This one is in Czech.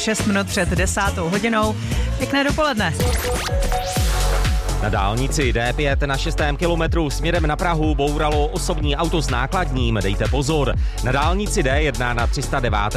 6 minut před 10. hodinou. Pěkné dopoledne. Na dálnici D5 na 6. kilometru směrem na Prahu bouralo osobní auto s nákladním, dejte pozor. Na dálnici D1 na 309.